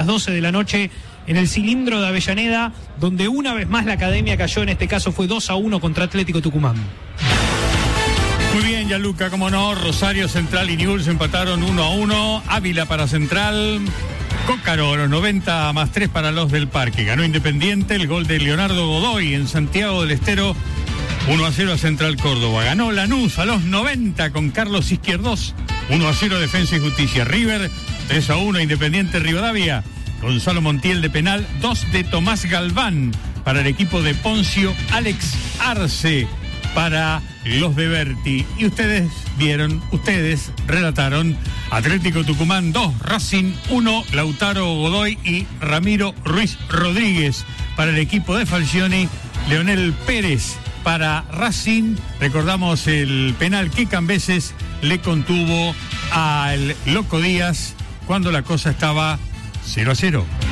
12 de la noche en el Cilindro de Avellaneda, donde una vez más la Academia cayó, en este caso fue 2-1 contra Atlético Tucumán. Muy bien, Gianluca, cómo no. Rosario Central y Newell's empataron 1-1. Ávila para Central. Cócaro, los 90 más 3 para los del Parque. Ganó Independiente, el gol de Leonardo Godoy en Santiago del Estero. 1-0 a Central Córdoba. Ganó Lanús a los 90 con Carlos Izquierdos. 1-0 Defensa y Justicia. River 3-1 Independiente Rivadavia. Gonzalo Montiel de penal. 2 de Tomás Galván para el equipo de Poncio. Alex Arce para los de Berti. Y ustedes relataron Atlético Tucumán 2, Racing 1, Lautaro Godoy y Ramiro Ruiz Rodríguez para el equipo de Falcioni. Leonel Pérez para Racing. Recordamos el penal que Cambeses le contuvo al Loco Díaz cuando la cosa estaba 0-0.